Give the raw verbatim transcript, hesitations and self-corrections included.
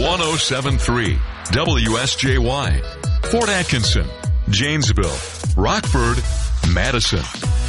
one oh seven point three W S J Y, Fort Atkinson, Janesville, Rockford, Madison.